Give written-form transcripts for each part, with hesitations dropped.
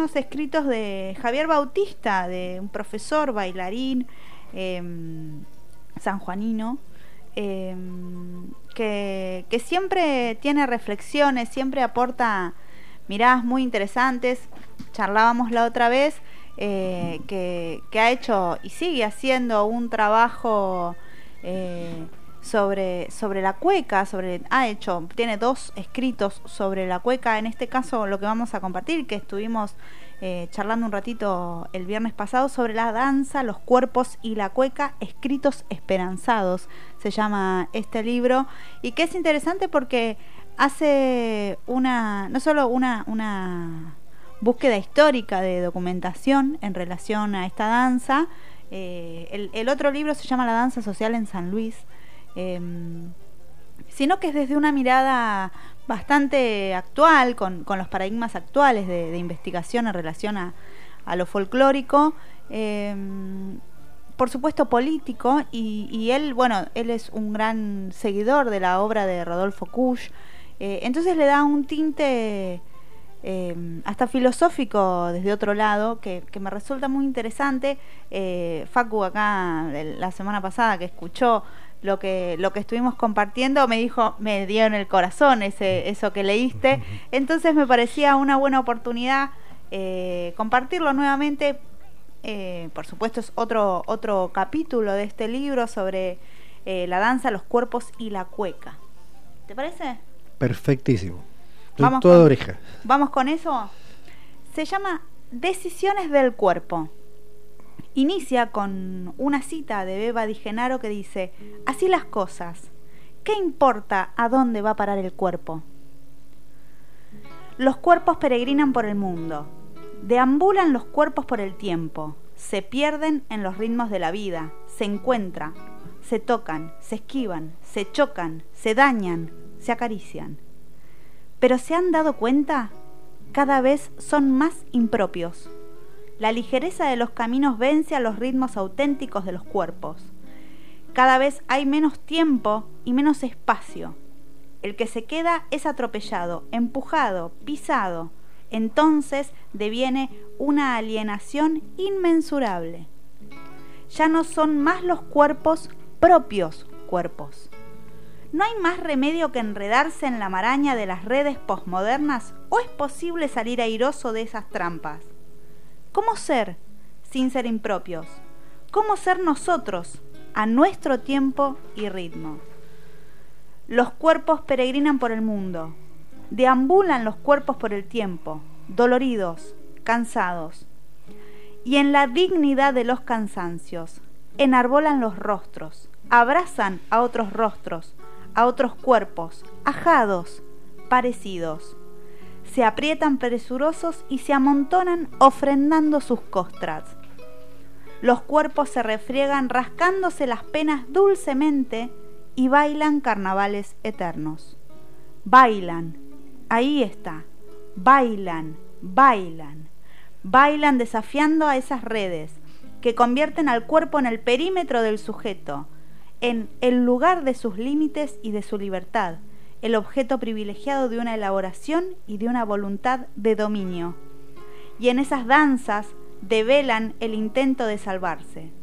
unos escritos de Javier Bautista, de un profesor, bailarín, sanjuanino, que siempre tiene reflexiones, siempre aporta miradas muy interesantes. Charlábamos la otra vez que ha hecho y sigue haciendo un trabajo sobre la cueca, tiene 2 escritos sobre la cueca. En este caso lo que vamos a compartir, que estuvimos charlando un ratito el viernes pasado, sobre la danza, los cuerpos y la cueca, escritos esperanzados, se llama este libro, y que es interesante porque hace no solo una búsqueda histórica de documentación en relación a esta danza. El otro libro se llama La danza social en San Luis, sino que es desde una mirada bastante actual, con los paradigmas actuales de investigación en relación a lo folclórico, por supuesto político, y él es un gran seguidor de la obra de Rodolfo Kusch, entonces le da un tinte hasta filosófico desde otro lado que me resulta muy interesante. Facu acá la semana pasada, que escuchó lo que estuvimos compartiendo, me dio en el corazón eso que leíste. Entonces me parecía una buena oportunidad compartirlo nuevamente. Por supuesto es otro capítulo de este libro sobre la danza, los cuerpos y la cueca. ¿Te parece? Perfectísimo. Estoy toda oreja. Vamos con eso. Se llama Decisiones del cuerpo. Inicia con una cita de Beba Di Genaro que dice: así las cosas, ¿qué importa a dónde va a parar el cuerpo? Los cuerpos peregrinan por el mundo, deambulan los cuerpos por el tiempo, se pierden en los ritmos de la vida, se encuentran, se tocan, se esquivan, se chocan, se dañan, se acarician. Pero ¿se han dado cuenta? Cada vez son más impropios. La ligereza de los caminos vence a los ritmos auténticos de los cuerpos. Cada vez hay menos tiempo y menos espacio. El que se queda es atropellado, empujado, pisado. Entonces deviene una alienación inmensurable. Ya no son más los cuerpos propios cuerpos. ¿No hay más remedio que enredarse en la maraña de las redes posmodernas, o es posible salir airoso de esas trampas? ¿Cómo ser sin ser impropios? ¿Cómo ser nosotros a nuestro tiempo y ritmo? Los cuerpos peregrinan por el mundo, deambulan los cuerpos por el tiempo, doloridos, cansados. Y en la dignidad de los cansancios, enarbolan los rostros, abrazan a otros rostros, a otros cuerpos, ajados, parecidos. Se aprietan presurosos y se amontonan ofrendando sus costras. Los cuerpos se refriegan rascándose las penas dulcemente y bailan carnavales eternos. Bailan, ahí está, bailan, bailan, bailan desafiando a esas redes que convierten al cuerpo en el perímetro del sujeto, en el lugar de sus límites y de su libertad, el objeto privilegiado de una elaboración y de una voluntad de dominio. Y en esas danzas develan el intento de salvarse.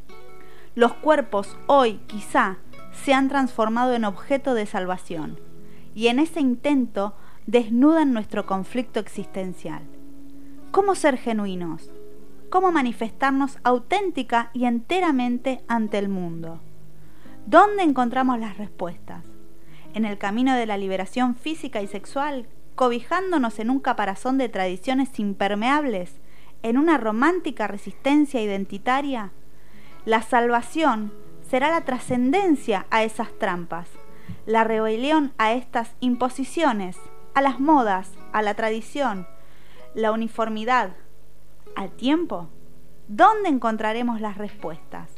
Los cuerpos hoy, quizá, se han transformado en objeto de salvación, y en ese intento desnudan nuestro conflicto existencial. ¿Cómo ser genuinos? ¿Cómo manifestarnos auténtica y enteramente ante el mundo? ¿Dónde encontramos las respuestas? ¿En el camino de la liberación física y sexual, cobijándonos en un caparazón de tradiciones impermeables, en una romántica resistencia identitaria? La salvación será la trascendencia a esas trampas, la rebelión a estas imposiciones, a las modas, a la tradición, la uniformidad, al tiempo. ¿Dónde encontraremos las respuestas?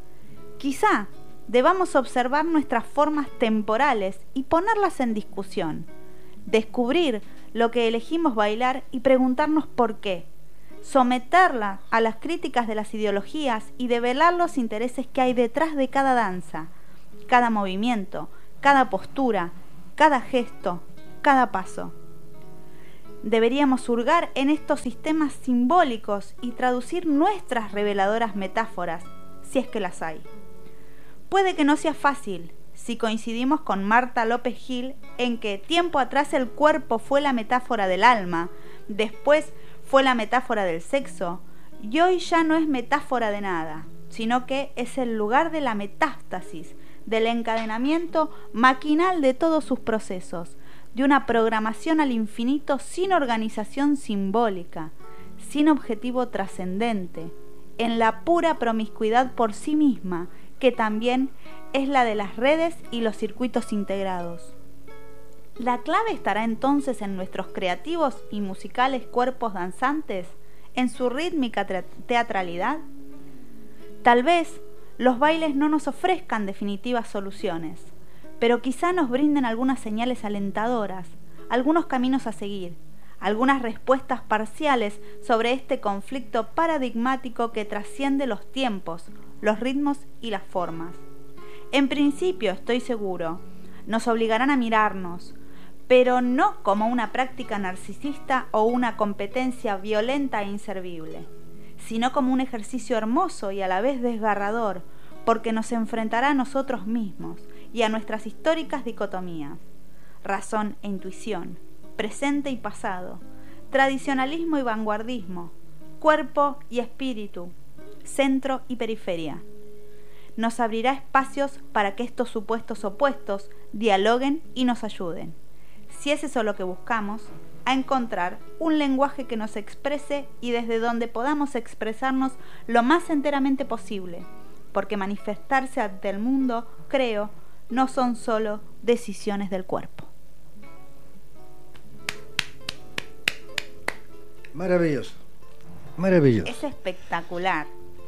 Quizá debamos observar nuestras formas temporales y ponerlas en discusión, descubrir lo que elegimos bailar y preguntarnos por qué, someterla a las críticas de las ideologías y develar los intereses que hay detrás de cada danza, cada movimiento, cada postura, cada gesto, cada paso. Deberíamos hurgar en estos sistemas simbólicos y traducir nuestras reveladoras metáforas, si es que las hay. Puede que no sea fácil, si coincidimos con Marta López Gil en que tiempo atrás el cuerpo fue la metáfora del alma, después fue la metáfora del sexo, y hoy ya no es metáfora de nada, sino que es el lugar de la metástasis, del encadenamiento maquinal de todos sus procesos, de una programación al infinito sin organización simbólica, sin objetivo trascendente, en la pura promiscuidad por sí misma, que también es la de las redes y los circuitos integrados. ¿La clave estará entonces en nuestros creativos y musicales cuerpos danzantes, en su rítmica teatralidad? Tal vez los bailes no nos ofrezcan definitivas soluciones, pero quizá nos brinden algunas señales alentadoras, algunos caminos a seguir, algunas respuestas parciales sobre este conflicto paradigmático que trasciende los tiempos, los ritmos y las formas. En principio, estoy seguro, nos obligarán a mirarnos, pero no como una práctica narcisista o una competencia violenta e inservible, sino como un ejercicio hermoso y a la vez desgarrador, porque nos enfrentará a nosotros mismos y a nuestras históricas dicotomías, razón e intuición, presente y pasado, tradicionalismo y vanguardismo, cuerpo y espíritu, centro y periferia. Nos abrirá espacios para que estos supuestos opuestos dialoguen y nos ayuden, si es eso lo que buscamos, a encontrar un lenguaje que nos exprese y desde donde podamos expresarnos lo más enteramente posible, porque manifestarse ante el mundo, creo, no son solo decisiones del cuerpo. Maravilloso, maravilloso. Es espectacular.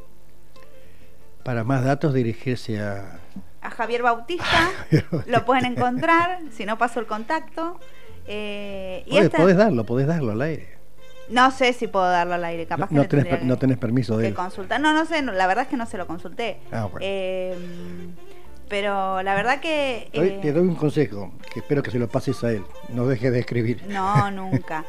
Para más datos dirigirse a Javier Bautista, lo pueden encontrar, si no paso el contacto. Podés darlo al aire. No sé si puedo darlo al aire, capaz no, que no tenés permiso de él. Consultar. No sé, la verdad es que no se lo consulté. Bueno. Pero la verdad que... Te doy un consejo, que espero que se lo pases a él. No dejes de escribir. No, nunca.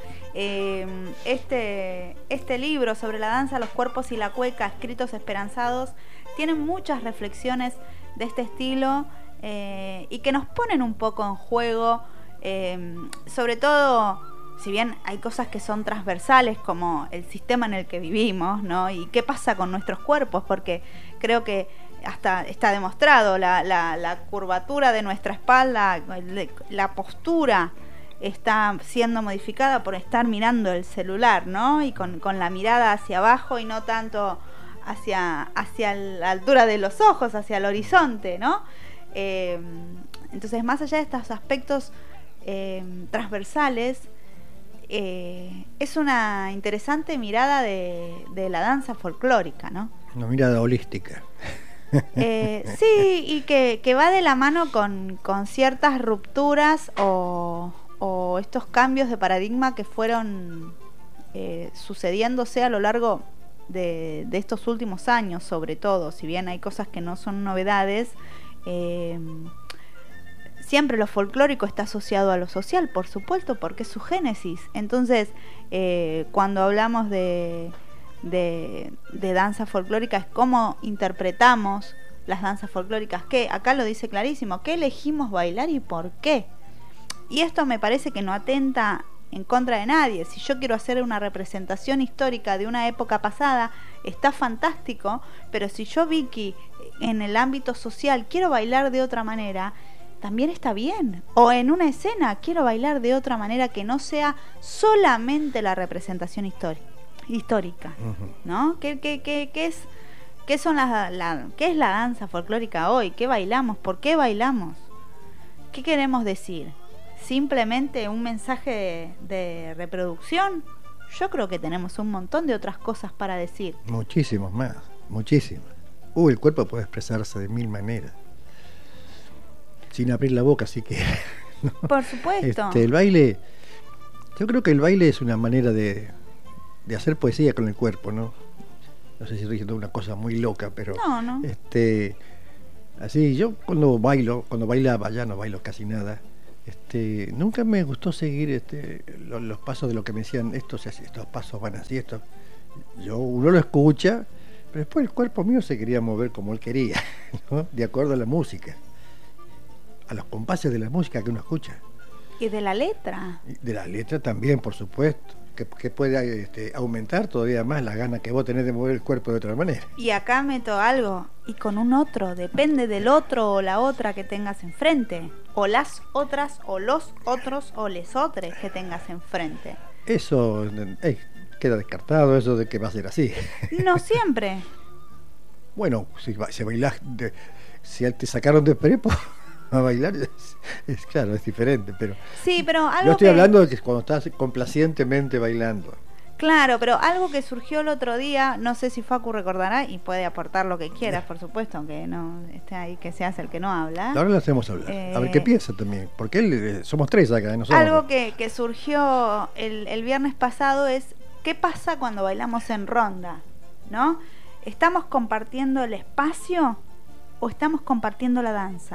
Este libro sobre la danza, los cuerpos y la cueca, escritos esperanzados, tiene muchas reflexiones de este estilo y que nos ponen un poco en juego, sobre todo, si bien hay cosas que son transversales como el sistema en el que vivimos, ¿no? Y qué pasa con nuestros cuerpos, porque creo que hasta está demostrado la curvatura de nuestra espalda, la postura está siendo modificada por estar mirando el celular, ¿no? Y con la mirada hacia abajo y no tanto hacia la altura de los ojos, hacia el horizonte, ¿no? Entonces, más allá de estos aspectos transversales, es una interesante mirada de la danza folclórica, ¿no? Una mirada holística. Sí, y que va de la mano con ciertas rupturas o estos cambios de paradigma que fueron sucediéndose a lo largo de estos últimos años, sobre todo. Si bien hay cosas que no son novedades, siempre lo folclórico está asociado a lo social, por supuesto, porque es su génesis. Entonces, cuando hablamos de danza folclórica, es cómo interpretamos las danzas folclóricas, que acá lo dice clarísimo, qué elegimos bailar y por qué. Y esto me parece que no atenta en contra de nadie. Si yo quiero hacer una representación histórica de una época pasada, está fantástico, pero si yo, Vicky, en el ámbito social quiero bailar de otra manera, también está bien. O en una escena quiero bailar de otra manera que no sea solamente la representación histórica, ¿no? ¿Qué es la danza folclórica hoy? ¿Qué bailamos? ¿Por qué bailamos? ¿Qué queremos decir? ¿Simplemente un mensaje de reproducción? Yo creo que tenemos un montón de otras cosas para decir. Muchísimas más, muchísimas. El cuerpo puede expresarse de mil maneras, sin abrir la boca, así que... ¿no? Por supuesto. El baile, yo creo que el baile es una manera de hacer poesía con el cuerpo, ¿no? No sé si estoy diciendo una cosa muy loca, pero... No. Así, yo cuando bailaba, ya no bailo casi nada, Nunca me gustó seguir los pasos de lo que me decían, estos pasos van así, uno lo escucha, pero después el cuerpo mío se quería mover como él quería, ¿no? De acuerdo a la música, a los compases de la música que uno escucha. ¿Y de la letra? De la letra también, por supuesto, que puede aumentar todavía más la gana que vos tenés de mover el cuerpo de otra manera. Y acá meto algo, y con un otro, depende del otro o la otra que tengas enfrente, o las otras, o los otros, o les otres que tengas enfrente. Eso queda descartado, eso de que va a ser así. No siempre. Bueno, si bailás, si te sacaron de prepo a bailar, claro, es diferente, pero... Sí, pero algo yo estoy hablando de que cuando estás complacientemente bailando. Claro, pero algo que surgió el otro día, no sé si Facu recordará, y puede aportar lo que quieras, por supuesto, aunque no esté ahí, que se hace el que no habla. Ahora lo hacemos hablar, a ver qué piensa también, porque somos tres acá, no somos... Algo que surgió el viernes pasado es, ¿qué pasa cuando bailamos en ronda? ¿No? ¿Estamos compartiendo el espacio o estamos compartiendo la danza?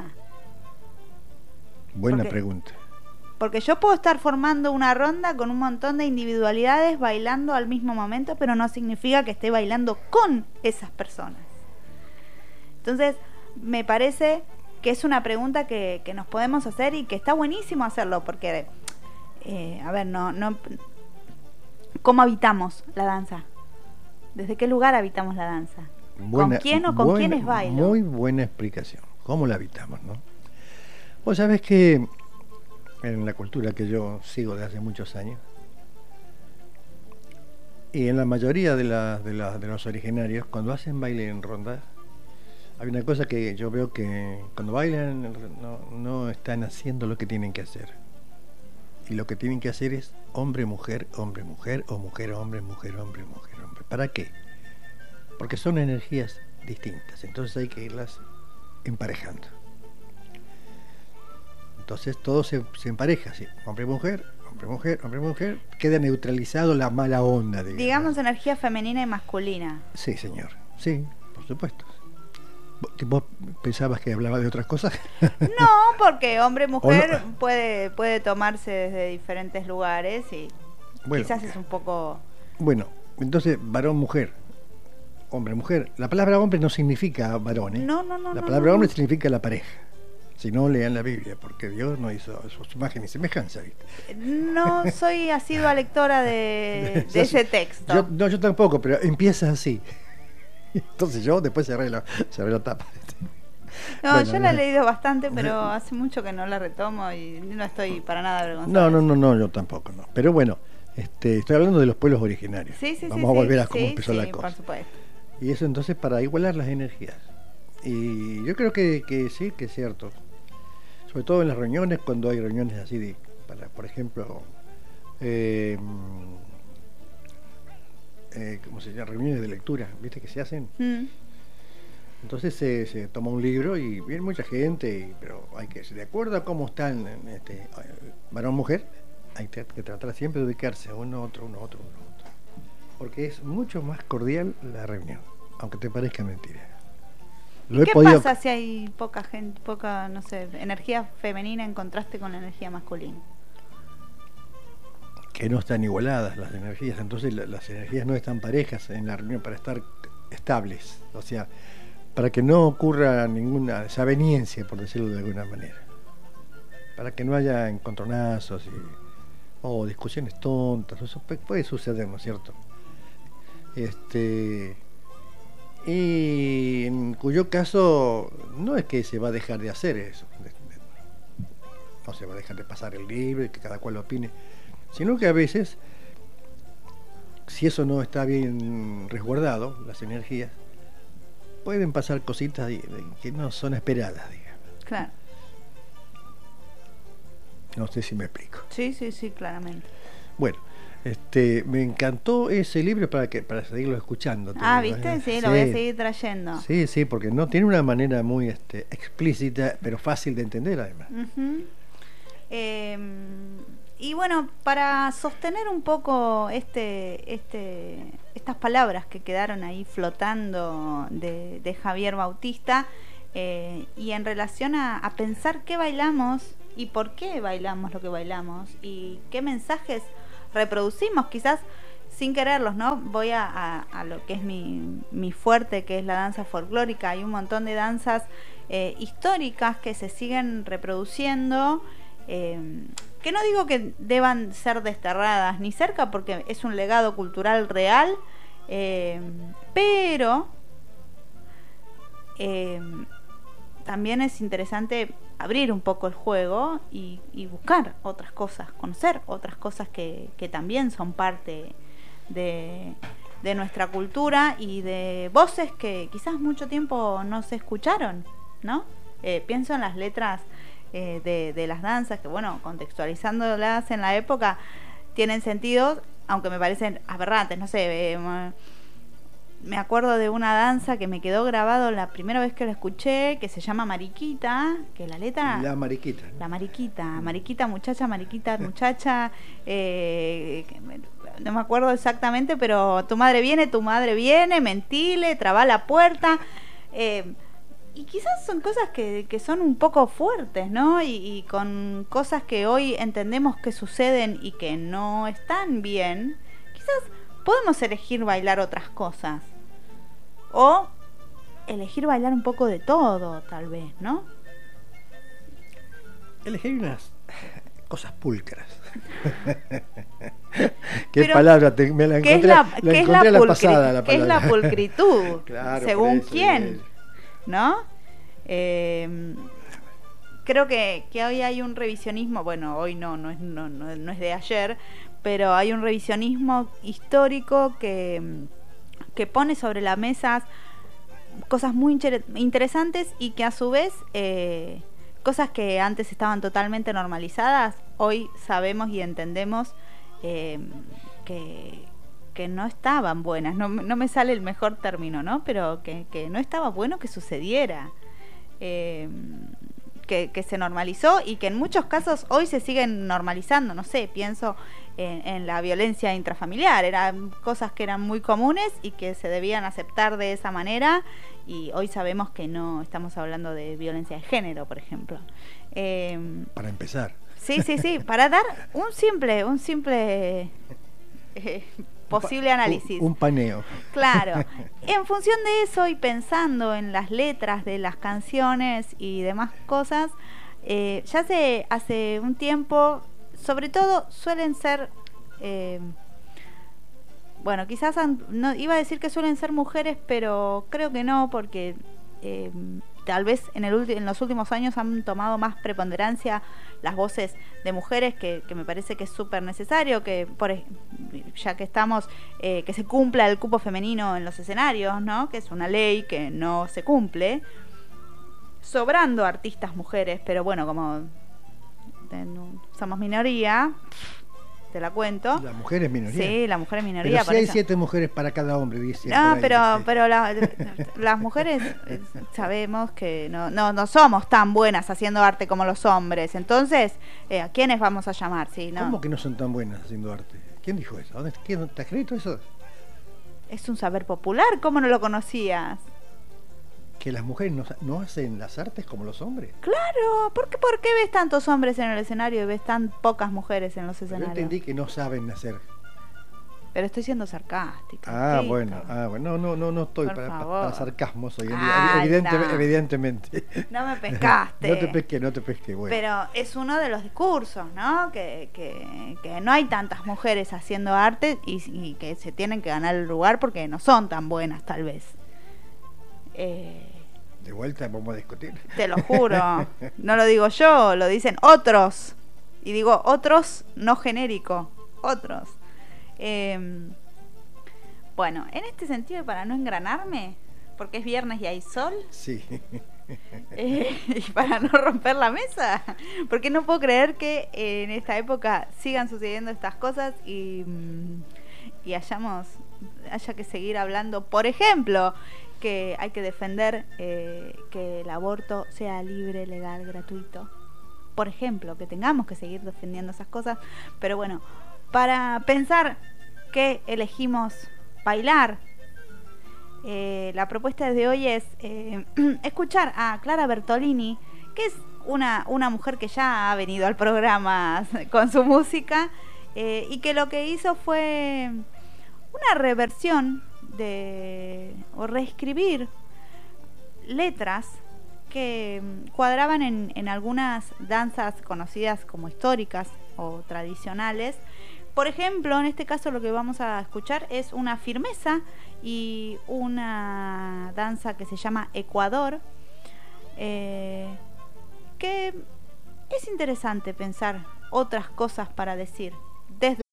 Buena pregunta. Porque yo puedo estar formando una ronda con un montón de individualidades bailando al mismo momento, pero no significa que esté bailando con esas personas. Entonces, me parece que es una pregunta que nos podemos hacer y que está buenísimo hacerlo, porque, ¿cómo habitamos la danza? ¿Desde qué lugar habitamos la danza? ¿Con quién o con quiénes bailo? Muy buena explicación. ¿Cómo la habitamos, no? Vos sabés que en la cultura que yo sigo de hace muchos años, y en la mayoría de los originarios, cuando hacen baile en ronda, hay una cosa que yo veo que cuando bailan no están haciendo lo que tienen que hacer. Y lo que tienen que hacer es hombre, mujer, o mujer, hombre, mujer, hombre. ¿Para qué? Porque son energías distintas, entonces hay que irlas emparejando. Entonces todo se empareja, ¿sí? Hombre, mujer, queda neutralizado la mala onda. Digamos energía femenina y masculina. Sí, señor, sí, por supuesto. ¿Vos pensabas que hablaba de otras cosas? No, porque hombre-mujer puede tomarse desde diferentes lugares y quizás es un poco... Bueno, entonces varón-mujer, hombre-mujer. La palabra hombre no significa varón, ¿eh? No. La palabra hombre significa la pareja. Si no, lean la Biblia, porque Dios no hizo su imagen y semejanza, ¿viste? No soy asidua lectora de ese texto. Yo tampoco, pero empieza así. Entonces yo después cerré la tapa. No, bueno, yo la he leído bastante, pero hace mucho que no la retomo y no estoy para nada avergonzada. No, yo tampoco, no. Pero bueno, estoy hablando de los pueblos originarios. Sí, Vamos a volver a cómo empezó la cosa. Por supuesto. Y eso entonces para igualar las energías. Y yo creo que sí, que es cierto. Sobre todo en las reuniones, cuando hay reuniones así por ejemplo, ¿cómo se llama? Reuniones de lectura, ¿viste? Que se hacen. Entonces se toma un libro y viene mucha gente, pero hay que, de acuerdo a cómo están varón-mujer, hay que tratar siempre de ubicarse uno, otro. Porque es mucho más cordial la reunión, aunque te parezca mentira. ¿Qué pasa si hay poca energía femenina en contraste con la energía masculina? Que no están igualadas las energías, entonces las energías no están parejas en la reunión para estar estables, o sea, para que no ocurra ninguna desaveniencia, por decirlo de alguna manera, para que no haya encontronazos o discusiones tontas. Eso puede suceder, ¿no es cierto? Y en cuyo caso no es que se va a dejar de hacer eso, no se va a dejar de pasar el libro y que cada cual opine, sino que a veces, si eso no está bien resguardado, las energías, pueden pasar cositas que no son esperadas, digamos. Claro. No sé si me explico. Sí, claramente. Bueno, me encantó ese libro para seguirlo escuchando. ¿Viste? Sí, lo voy a seguir trayendo. Sí, porque no tiene una manera muy explícita, pero fácil de entender además. Y bueno, para sostener un poco estas palabras que quedaron ahí flotando de Javier Bautista, y en relación a pensar qué bailamos y por qué bailamos lo que bailamos y qué mensajes reproducimos, quizás sin quererlos, ¿no? Voy a lo que es mi fuerte, que es la danza folclórica. Hay un montón de danzas históricas que se siguen reproduciendo, que no digo que deban ser desterradas ni cerca, porque es un legado cultural real, pero también es interesante abrir un poco el juego y buscar otras cosas, conocer otras cosas que también son parte de nuestra cultura y de voces que quizás mucho tiempo no se escucharon, ¿no? Pienso en las letras de las danzas, que bueno, contextualizándolas en la época tienen sentido, aunque me parecen aberrantes, no sé. Me acuerdo de una danza que me quedó grabado la primera vez que la escuché, que se llama Mariquita, que la letra... La Mariquita. La Mariquita, Mariquita, muchacha, Mariquita, muchacha, no me acuerdo exactamente, pero tu madre viene, mentile, traba la puerta, y quizás son cosas que son un poco fuertes, ¿no? Y con cosas que hoy entendemos que suceden y que no están bien, quizás podemos elegir bailar otras cosas. O elegir bailar un poco de todo, tal vez, ¿no? Elegir unas cosas pulcras. ¿Qué palabra? Me la encontré, la encontré la pasada, la palabra. ¿Qué es la pulcritud? Claro, según eso, quién, ¿no? Creo que hoy hay un revisionismo, bueno, hoy no es de ayer, pero hay un revisionismo histórico que pone sobre la mesa cosas muy interesantes y que a su vez cosas que antes estaban totalmente normalizadas, hoy sabemos y entendemos que no estaban buenas. No me sale el mejor término, ¿no? Pero que no estaba bueno que sucediera. Que se normalizó y que en muchos casos hoy se siguen normalizando. No sé, pienso en la violencia intrafamiliar. Eran cosas que eran muy comunes y que se debían aceptar de esa manera, y hoy sabemos que no estamos hablando de violencia de género, por ejemplo. Para empezar. Sí, para dar un simple posible análisis. Un paneo. Claro. En función de eso y pensando en las letras de las canciones y demás cosas, ya hace un tiempo, sobre todo suelen ser, bueno, quizás no iba a decir que suelen ser mujeres, pero creo que no, porque tal vez en los últimos años han tomado más preponderancia las voces de mujeres, que me parece que es súper necesario, que ya que estamos, que se cumpla el cupo femenino en los escenarios, ¿no? Que es una ley que no se cumple, sobrando artistas mujeres, pero bueno, como somos minoría, te la cuento. ¿La mujer es minoría? Sí, la mujer es minoría. Pero si hay 7 mujeres para cada hombre, dice. No, pero las mujeres sabemos que no somos tan buenas haciendo arte como los hombres. Entonces, ¿a quiénes vamos a llamar? Sí, ¿no? ¿Cómo que no son tan buenas haciendo arte? ¿Quién dijo eso? ¿Quién te ha escrito eso? Es un saber popular, ¿cómo no lo conocías? ¿Que las mujeres no hacen las artes como los hombres? Claro, ¿por qué ves tantos hombres en el escenario y ves tan pocas mujeres en los escenarios? Yo entendí que no saben hacer. Pero estoy siendo sarcástica. Ah, bueno, no estoy para sarcasmo, soy evidentemente. No me pescaste. No te pesqué, bueno. Pero es uno de los discursos, ¿no? Que no hay tantas mujeres haciendo arte y que se tienen que ganar el lugar porque no son tan buenas, tal vez. De vuelta vamos a discutir. Te lo juro. No lo digo yo, lo dicen otros. Y digo otros, no genérico. Otros. Bueno, en este sentido, para no engranarme, porque es viernes y hay sol. Sí. Y para no romper la mesa, porque no puedo creer que en esta época sigan sucediendo estas cosas y haya que seguir hablando, por ejemplo, que hay que defender que el aborto sea libre, legal, gratuito. Por ejemplo, que tengamos que seguir defendiendo esas cosas. Pero bueno, para pensar que elegimos bailar, la propuesta de hoy es escuchar a Clara Bertolini, que es una mujer que ya ha venido al programa con su música, y que lo que hizo fue una reversión o reescribir letras que cuadraban en algunas danzas conocidas como históricas o tradicionales. Por ejemplo, en este caso lo que vamos a escuchar es una firmeza y una danza que se llama Ecuador, que es interesante pensar otras cosas para decir desde